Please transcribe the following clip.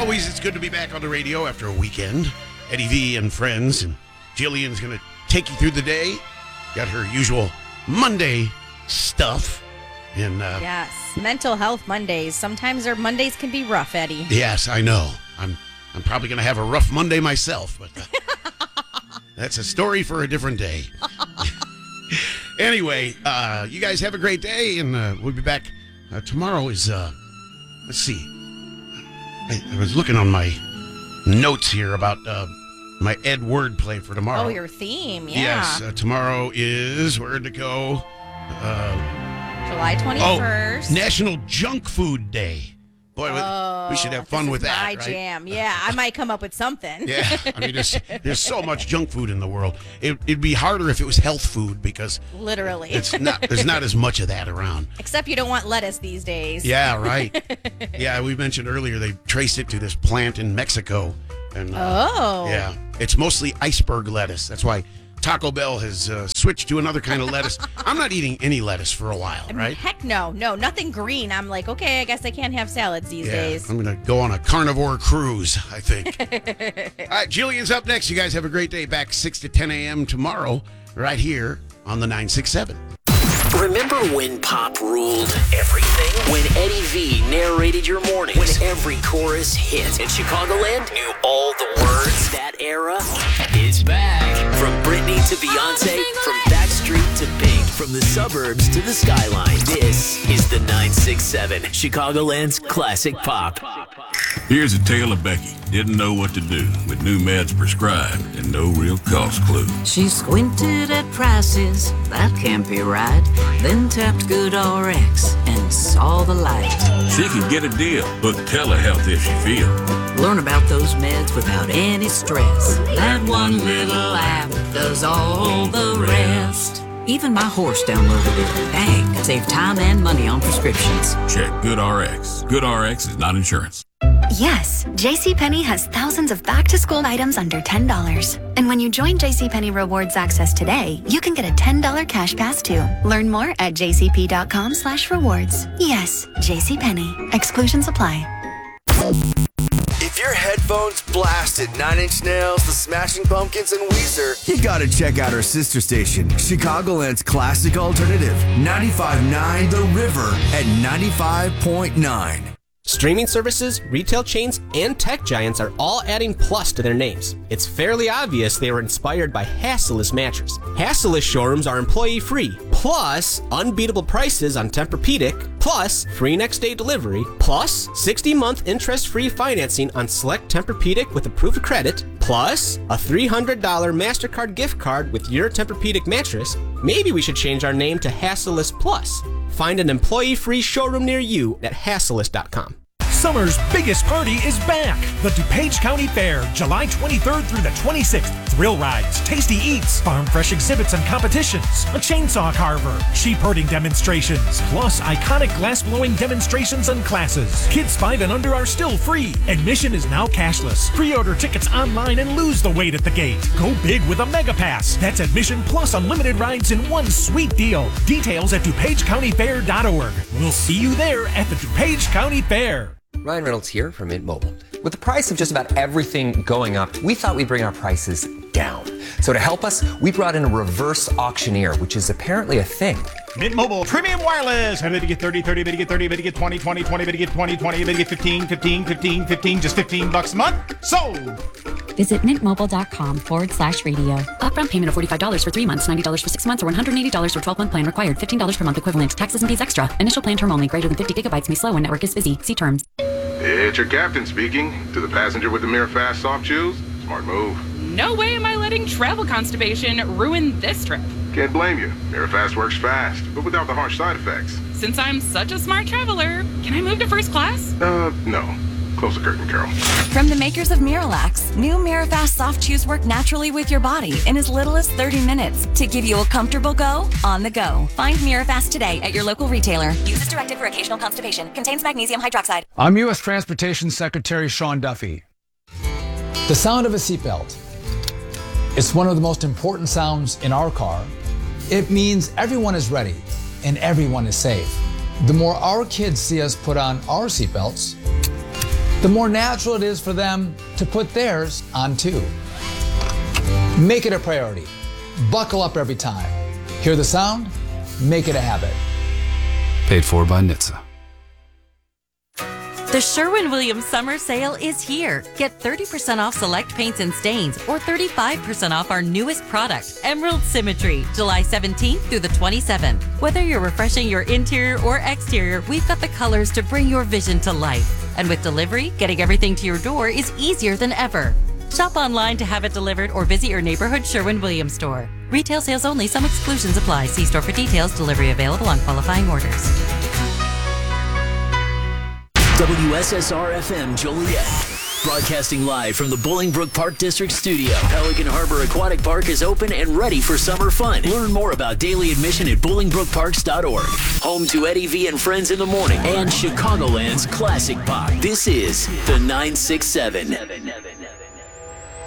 always, it's good to be back on the radio after a weekend. Eddie V and friends, and Jillian's going to take you through the day. Got her usual Monday stuff. And yes, mental health Mondays. Sometimes our Mondays can be rough, Eddie. Yes, I know. I'm probably going to have a rough Monday myself, but that's a story for a different day. Anyway, you guys have a great day, and we'll be back. Tomorrow is, let's see. I was looking on my notes here about my Ed wordplay for tomorrow. Oh, your theme, yeah. Yes, tomorrow is, where'd it go? July 21st. National Junk Food Day. Boy, we should have fun with that, my jam. Yeah, I might come up with something. Yeah, I mean, there's so much junk food in the world. It'd be harder if it was health food because literally, there's not as much of that around. Except you don't want lettuce these days. Yeah, right. Yeah, we mentioned earlier they traced it to this plant in Mexico, and yeah, it's mostly iceberg lettuce. That's why Taco Bell has switched to another kind of lettuce. I'm not eating any lettuce for a while, right? Heck no, nothing green. I'm like, okay, I guess I can't have salads these days. I'm going to go on a carnivore cruise, I think. All right, Jillian's up next. You guys have a great day. Back 6 to 10 a.m. tomorrow, right here on the 967. Remember when pop ruled everything? When Eddie V narrated your mornings? When every chorus hit and Chicagoland knew all the words? That era is back. From Britney to Beyonce, from Backstreet to Pink, from the suburbs to the skyline, this is the 967, Chicagoland's classic pop. Here's a tale of Becky. Didn't know what to do with new meds prescribed and no real cost clue. She squinted at prices, that can't be right. Then tapped GoodRx and saw the light. She could get a deal. Book telehealth if she feels. Learn about those meds without any stress. That one little app does all the rest. Even my horse downloaded it. Dang, save time and money on prescriptions. Check GoodRx. GoodRx is not insurance. Yes, JCPenney has thousands of back-to-school items under $10. And when you join JCPenney Rewards Access today, you can get a $10 cash pass too. Learn more at jcp.com/rewards. Yes, JCPenney. Exclusions apply. If your headphones blasted Nine Inch Nails, The Smashing Pumpkins, and Weezer, you gotta check out our sister station, Chicagoland's classic alternative, 95.9 The River at 95.9. Streaming services, retail chains, and tech giants are all adding plus to their names. It's fairly obvious they were inspired by Hassellus Mattress. Hassellus showrooms are employee-free, plus unbeatable prices on Tempur-Pedic, plus free next-day delivery, plus 60-month interest-free financing on select Tempur-Pedic with approved credit, plus a $300 MasterCard gift card with your Tempur-Pedic mattress. Maybe we should change our name to Hassellus Plus. Find an employee-free showroom near you at Hassellus.com. Summer's biggest party is back. The DuPage County Fair, July 23rd through the 26th. Thrill rides, tasty eats, farm fresh exhibits and competitions, a chainsaw carver, sheep herding demonstrations, plus iconic glass-blowing demonstrations and classes. Kids 5 and under are still free. Admission is now cashless. Pre-order tickets online and lose the wait at the gate. Go big with a Mega Pass. That's admission plus unlimited rides in one sweet deal. Details at DuPageCountyFair.org. We'll see you there at the DuPage County Fair. Ryan Reynolds here from Mint Mobile. With the price of just about everything going up, we thought we'd bring our prices down. So to help us, we brought in a reverse auctioneer, which is apparently a thing. Mint Mobile Premium Wireless. How did you get 30, 30, bid you get 30, bid you get 20, 20, 20, bid you get 20, 20, bid you get 15, 15, 15, 15, just $15 a month? Sold! Visit mintmobile.com/radio. Upfront payment of $45 for 3 months, $90 for 6 months, or $180 for 12-month plan required. $15 per month equivalent. Taxes and fees extra. Initial plan term only. Greater than 50 gigabytes may slow when network is busy. See terms. It's your captain speaking. To the passenger with the Mirror Fast soft shoes, smart move. No way am I letting travel constipation ruin this trip. Can't blame you. Mirror Fast works fast, but without the harsh side effects. Since I'm such a smart traveler, can I move to first class? No. Close the curtain, Carol. From the makers of Miralax, new Mirafast soft chews work naturally with your body in as little as 30 minutes to give you a comfortable go on the go. Find Mirafast today at your local retailer. Use as directed for occasional constipation. Contains magnesium hydroxide. I'm U.S. Transportation Secretary Sean Duffy. The sound of a seatbelt. It's one of the most important sounds in our car. It means everyone is ready and everyone is safe. The more our kids see us put on our seatbelts, the more natural it is for them to put theirs on too. Make it a priority. Buckle up every time. Hear the sound? Make it a habit. Paid for by NHTSA. The Sherwin-Williams Summer Sale is here. Get 30% off select paints and stains or 35% off our newest product, Emerald Symmetry, July 17th through the 27th. Whether you're refreshing your interior or exterior, we've got the colors to bring your vision to life. And with delivery, getting everything to your door is easier than ever. Shop online to have it delivered or visit your neighborhood Sherwin-Williams store. Retail sales only. Some exclusions apply. See store for details. Delivery available on qualifying orders. WSSR-FM Joliet. Broadcasting live from the Bolingbrook Park District studio. Pelican Harbor Aquatic Park is open and ready for summer fun. Learn more about daily admission at BolingbrookParks.org. Home to Eddie V and Friends in the Morning and Chicagoland's Classic Pop. This is the 967.